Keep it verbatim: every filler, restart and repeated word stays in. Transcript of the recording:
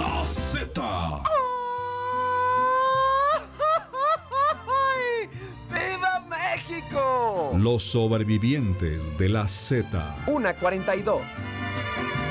La Z. ¡Viva México! Los sobrevivientes de la Z. una cuarenta y dos.